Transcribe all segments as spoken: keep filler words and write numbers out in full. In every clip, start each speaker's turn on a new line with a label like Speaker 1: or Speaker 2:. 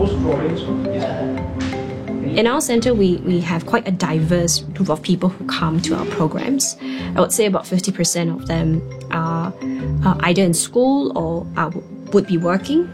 Speaker 1: In our center, we, we have quite a diverse group of people who come to our programs. I would say about fifty percent of them are uh, either in school or are, would be working.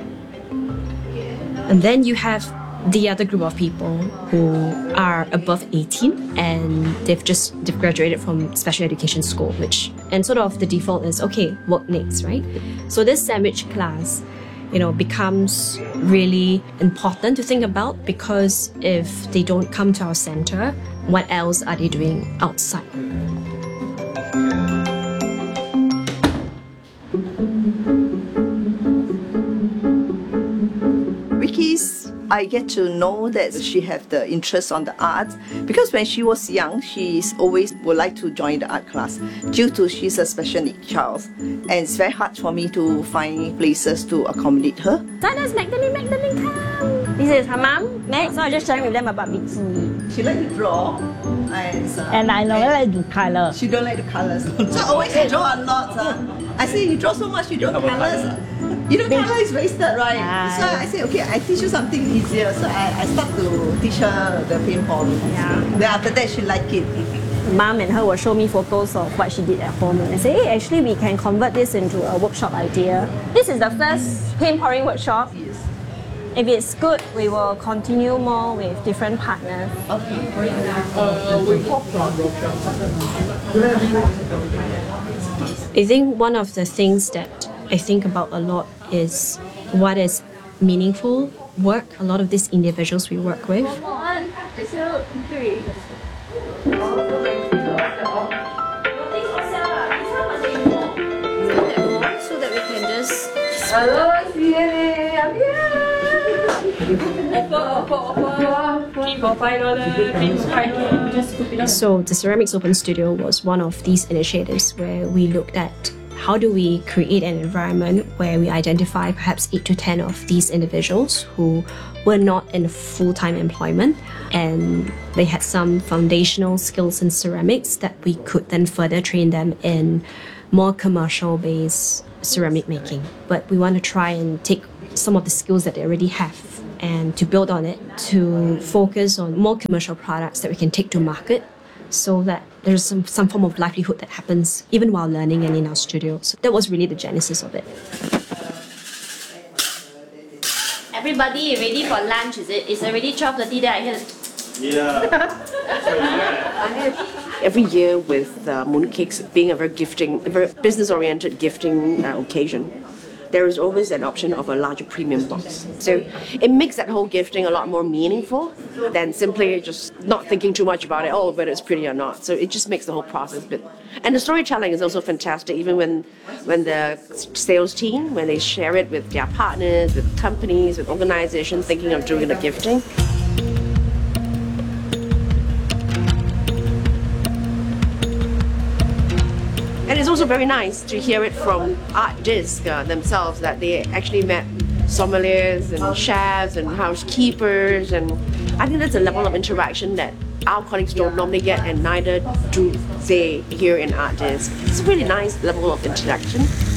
Speaker 1: And then you have the other group of people who are above eighteen and they've just they've graduated from special education school, which, and sort of the default is, okay, what next, right? So this sandwich class, you know, becomes really important to think about, because if they don't come to our center, what else are they doing outside?
Speaker 2: Ricky's, I get to know that she has the interest on the arts, because when she was young, she always would like to join the art class due to she's a special needs child, and it's very hard for me to find places to accommodate her.
Speaker 3: So does Magdalene, Magdalene come? This is her mom, Meg, so I'm just sharing with them about Vicky.
Speaker 2: She likes to draw, and, uh,
Speaker 3: And I know I like to color.
Speaker 2: she don't like the colors. So I always draw a lot. Uh. I say, you draw so much, you don't colors. You know, color is wasted, right?
Speaker 3: Yeah.
Speaker 2: So I say, okay, I teach you something easier. So I, I start to teach her the paintballing.
Speaker 3: Yeah.
Speaker 2: Then after that, she like it.
Speaker 3: Mom and her will show me photos of what she did at home and I say, hey, actually we can convert this into a workshop idea. This is the first paint pouring workshop.
Speaker 2: Yes.
Speaker 3: If it's good, we will continue more with different partners.
Speaker 2: Okay.
Speaker 1: I think one of the things that I think about a lot is what is meaningful work. A lot of these individuals we work with.
Speaker 3: One, two, three.
Speaker 1: So that we can just...
Speaker 3: Hello, C N A, I'm here.
Speaker 1: So the Ceramics Open Studio was one of these initiatives where we looked at how do we create an environment where we identify perhaps eight to ten of these individuals who were not in full-time employment and they had some foundational skills in ceramics that we could then further train them in more commercial-based ceramic making. But we want to try and take some of the skills that they already have and to build on it, to focus on more commercial products that we can take to market so that there's some, some form of livelihood that happens even while learning and in our studio. So that was really the genesis of it.
Speaker 4: Everybody ready for lunch, is it? It's already twelve thirty there, I hear.
Speaker 5: Yeah.
Speaker 6: Every year with uh, Mooncakes being a very gifting, a very business-oriented gifting uh, occasion, there is always an option of a larger premium box. So it makes that whole gifting a lot more meaningful than simply just not thinking too much about it, oh, whether it's pretty or not. So it just makes the whole process bit. And the storytelling is also fantastic, even when, when the sales team, when they share it with their partners, with companies, with organizations thinking of doing the gifting. And it's also very nice to hear it from Art Disc uh, themselves, that they actually met sommeliers and chefs and housekeepers, and I think that's a level of interaction that our colleagues don't normally get, and neither do they here in Art Disc. It's a really nice level of interaction.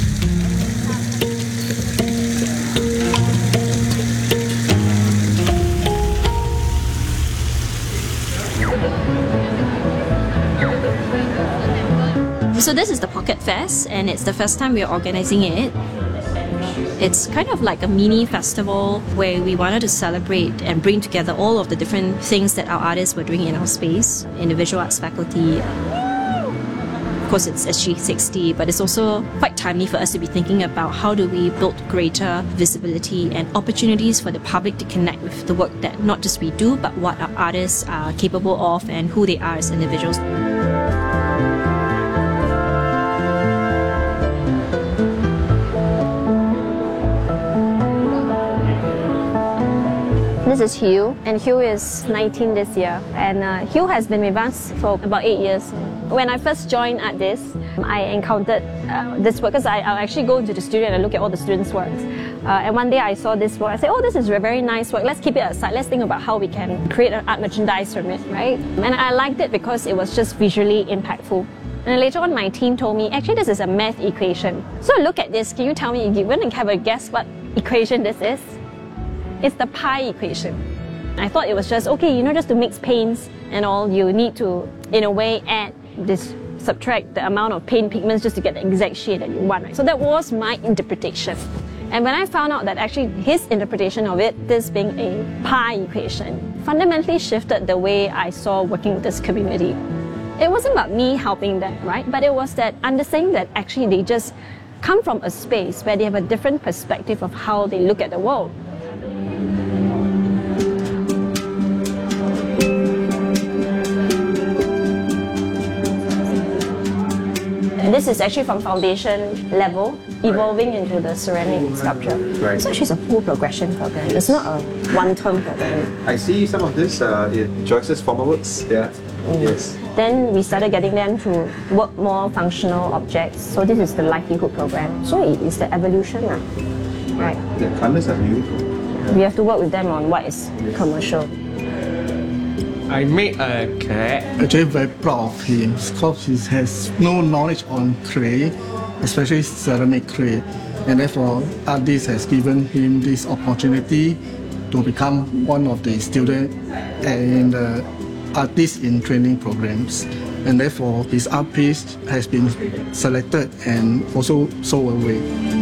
Speaker 1: So this is the Pocket Fest, and it's the first time we're organizing it. It's kind of like a mini festival where we wanted to celebrate and bring together all of the different things that our artists were doing in our space, in the visual arts faculty. Of course, it's S G sixty, but it's also quite timely for us to be thinking about how do we build greater visibility and opportunities for the public to connect with the work that not just we do, but what our artists are capable of and who they are as individuals.
Speaker 3: This is Hugh, and Hugh is nineteen this year, and uh, Hugh has been with us for about eight years. When I first joined Art Disc, I encountered uh, this work, because I, I'll actually go into the studio and I look at all the students' works. Uh, and one day I saw this work, I said, oh, this is a very nice work, let's keep it aside, let's think about how we can create an art merchandise from it, right? And I liked it because it was just visually impactful. And later on my team told me, actually this is a math equation. So look at this, can you tell me, you want to have a guess what equation this is? It's the pi equation. I thought it was just, okay, you know, just to mix paints and all, you need to, in a way, add this, subtract the amount of paint pigments just to get the exact shade that you want. Right? So that was my interpretation. And when I found out that actually his interpretation of it, this being a pi equation, fundamentally shifted the way I saw working with this community. It wasn't about me helping them, right? But it was that understanding that actually they just come from a space where they have a different perspective of how they look at the world. And this is actually from foundation level, evolving into the ceramic sculpture.
Speaker 5: Right.
Speaker 3: It's actually a full progression program. It's not a one-term program.
Speaker 5: I see some of this uh, in Joyce's former works. Yeah. Mm. Yes.
Speaker 3: Then we started getting them to work more functional objects. So this is the livelihood program. So it is the evolution, uh, right?
Speaker 5: The colours are beautiful. Yeah.
Speaker 3: We have to work with them on what is commercial.
Speaker 7: I made a cat.
Speaker 8: Actually very proud of him because he has no knowledge on clay, especially ceramic clay. And therefore, Artist has given him this opportunity to become one of the students in the Artist in Training programs. And therefore, his art piece has been selected and also sold away.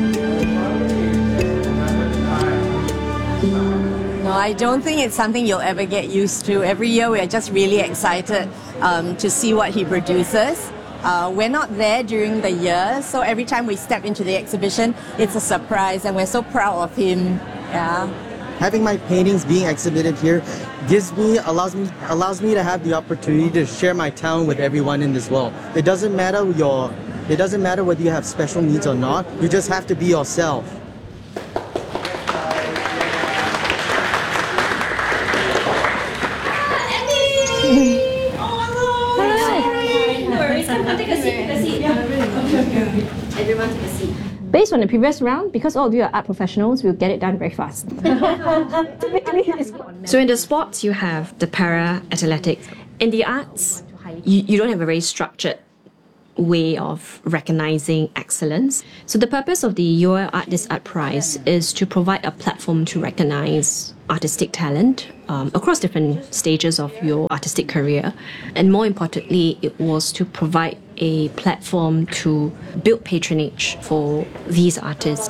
Speaker 9: No, I don't think it's something you'll ever get used to. Every year we are just really excited um, to see what he produces. Uh, we're not there during the year, so every time we step into the exhibition, it's a surprise, and we're so proud of him. Yeah.
Speaker 10: Having my paintings being exhibited here gives me, allows me, allows me to have the opportunity to share my talent with everyone in this world. It doesn't matter your, it doesn't matter whether you have special needs or not. You just have to be yourself.
Speaker 4: Everyone take a seat.
Speaker 3: Based on the previous round, because all of you are art professionals, we'll get it done very fast.
Speaker 1: So in the sports, you have the para-athletics. In the arts, you, you don't have a very structured way of recognizing excellence. So the purpose of the U O L Artist Art Prize is to provide a platform to recognize artistic talent um, across different stages of your artistic career. And more importantly, it was to provide a platform to build patronage for these artists.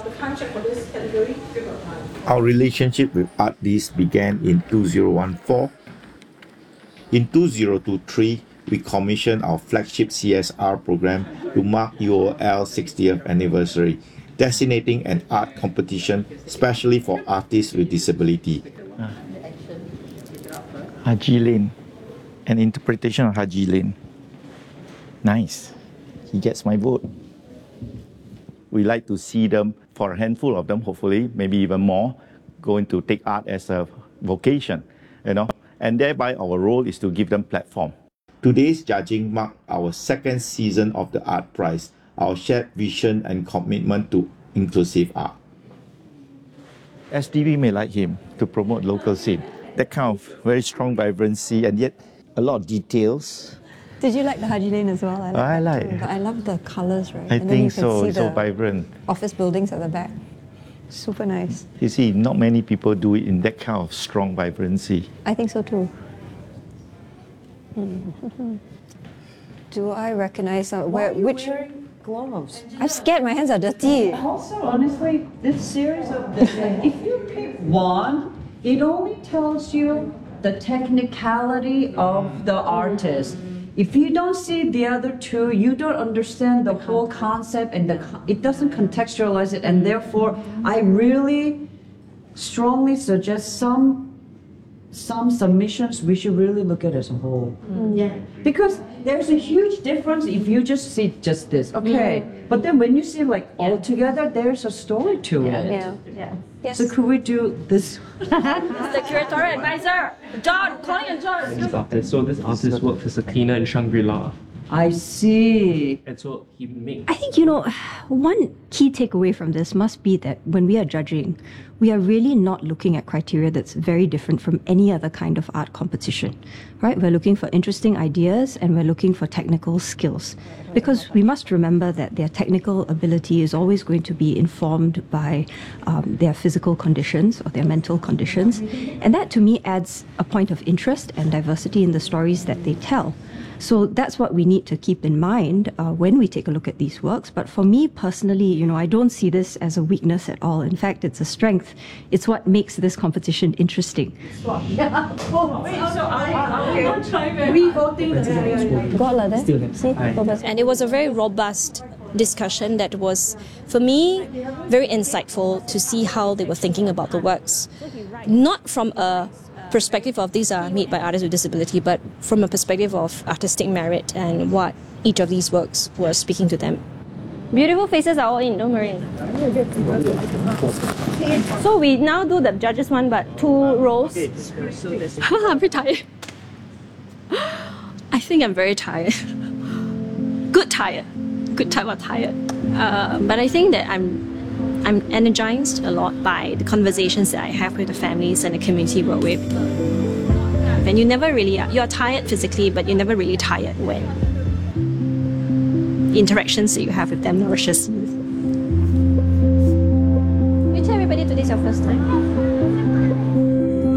Speaker 11: Our relationship with Artist began in two thousand fourteen. In two thousand twenty-three, we commissioned our flagship C S R program to mark U O L's sixtieth anniversary, designating an art competition specially for artists with disability.
Speaker 12: Uh, Haji Lane, an interpretation of Haji Lane. Nice. He gets my vote. We like to see them, for a handful of them, hopefully, maybe even more, going to take art as a vocation, you know, and thereby our role is to give them platform.
Speaker 11: Today's judging marked our second season of the Art Prize, our shared vision and commitment to inclusive art.
Speaker 12: S D B may like him to promote local scene. That kind of very strong vibrancy and yet a lot of details.
Speaker 13: Did you like the Haji Lane as well? I,
Speaker 12: I like
Speaker 13: it. I love the colours, right?
Speaker 12: I
Speaker 13: and
Speaker 12: think so, it's so vibrant.
Speaker 13: Office buildings at the back. Super nice.
Speaker 12: You see, not many people do it in that kind of strong vibrancy.
Speaker 13: I think so too. Mm-hmm. Do I recognize uh, where, which?
Speaker 14: Gloves.
Speaker 13: I'm scared my hands are dirty.
Speaker 14: Also, honestly, this series of this, if you pick one, it only tells you the technicality of the artist. If you don't see the other two, you don't understand the whole concept, and the it doesn't contextualize it, and therefore I really strongly suggest some some submissions we should really look at as a whole.
Speaker 4: Mm. Yeah.
Speaker 14: Because there's a huge difference if you just see just this, okay, mm. but then when you see like yeah. all together, there's a story to
Speaker 3: yeah.
Speaker 14: it.
Speaker 3: Yeah. Yeah.
Speaker 14: Yes. So could we do this?
Speaker 4: The curatorial advisor, John, calling and John.
Speaker 7: This artist. So this artist worked as a cleaner in Shangri-La.
Speaker 14: I see.
Speaker 7: And so he made.
Speaker 15: I think, you know, one key takeaway from this must be that when we are judging,
Speaker 13: we are really not looking at criteria that's very different from any other kind of art competition, right? We're looking for interesting ideas and we're looking for technical skills, because we must remember that their technical ability is always going to be informed by um, their physical conditions or their mental conditions. And that to me adds a point of interest and diversity in the stories that they tell. So that's what we need to keep in mind uh, when we take a look at these works. But for me personally, you know, I don't see this as a weakness at all. In fact, it's a strength. It's what makes this competition interesting.
Speaker 15: And it was a very robust discussion that was, for me, very insightful to see how they were thinking about the works. Not from a perspective of these are made by artists with disability, but from a perspective of artistic merit and what each of these works were speaking to them.
Speaker 3: Beautiful faces are all in, don't worry. So we now do the judges one, but two rows. I'm very tired. I think I'm very tired. Good tired. Good type of tired. Uh, but I think that I'm I'm energized a lot by the conversations that I have with the families and the community we work with. And you never really are, you're tired physically, but you're never really tired when the interactions that you have with them nourishes you. You tell everybody today's your first time.